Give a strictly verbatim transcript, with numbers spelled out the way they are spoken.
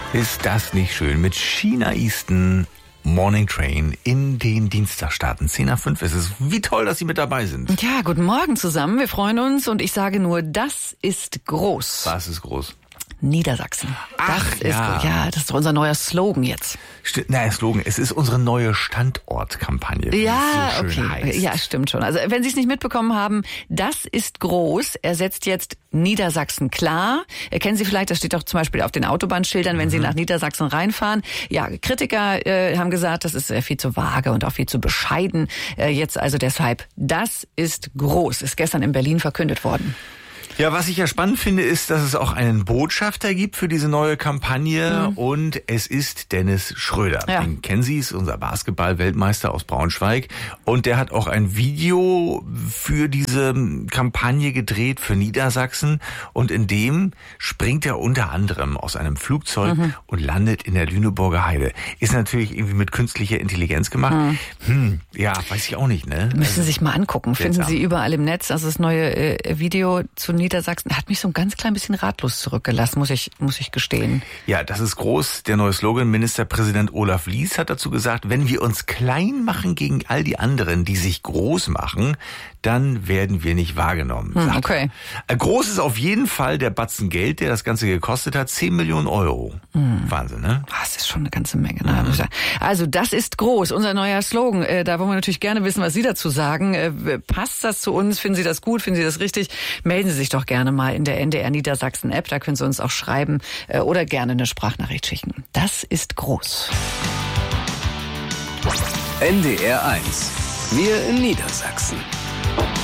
Ist das nicht schön? Mit China Eastern Morning Train in den Dienstag starten. zehn nach fünf ist es. Wie toll, dass Sie mit dabei sind. Ja, guten Morgen zusammen. Wir freuen uns und ich sage nur, das ist groß. Was ist groß? Niedersachsen. Ach, das ist ja. groß. Ja, das ist unser neuer Slogan jetzt. St- Na, Slogan. Es ist unsere neue Standortkampagne. wie Ja, es so schön okay. heißt. Ja, stimmt schon. Also, wenn Sie es nicht mitbekommen haben, das ist groß. Er setzt jetzt Niedersachsen klar. Kennen Sie vielleicht, das steht auch zum Beispiel auf den Autobahnschildern, wenn mhm. Sie nach Niedersachsen reinfahren. Ja, Kritiker äh, haben gesagt, das ist äh, viel zu vage und auch viel zu bescheiden. Äh, jetzt also deshalb, das ist groß. Ist gestern in Berlin verkündet worden. Ja, was ich ja spannend finde, ist, dass es auch einen Botschafter gibt für diese neue Kampagne mhm. und es ist Dennis Schröder. Ja. Den kennen Sie, ist unser Basketball-Weltmeister aus Braunschweig und der hat auch ein Video für diese Kampagne gedreht für Niedersachsen und in dem springt er unter anderem aus einem Flugzeug mhm. und landet in der Lüneburger Heide. Ist natürlich irgendwie mit künstlicher Intelligenz gemacht. Mhm. Hm, ja, weiß ich auch nicht, ne? Müssen also, Sie sich mal angucken. seltsam. Finden Sie überall im Netz. Also das neue äh, Video zu Niedersachsen hat mich so ein ganz klein bisschen ratlos zurückgelassen, muss ich, muss ich gestehen. Ja, das ist groß. Der neue Slogan, Ministerpräsident Olaf Lies hat dazu gesagt, wenn wir uns klein machen gegen all die anderen, die sich groß machen, dann werden wir nicht wahrgenommen. Hm, okay. Er. Groß ist auf jeden Fall der Batzen Geld, der das Ganze gekostet hat, zehn Millionen Euro. Hm. Wahnsinn, ne? Das ist schon eine ganze Menge. Ne? Mhm. Also das ist groß, unser neuer Slogan. Äh, da wollen wir natürlich gerne wissen, was Sie dazu sagen. Äh, passt das zu uns? Finden Sie das gut? Finden Sie das richtig? Melden Sie sich doch gerne mal in der N D R Niedersachsen App. Da können Sie uns auch schreiben äh, oder gerne eine Sprachnachricht schicken. Das ist groß. N D R eins. Wir in Niedersachsen.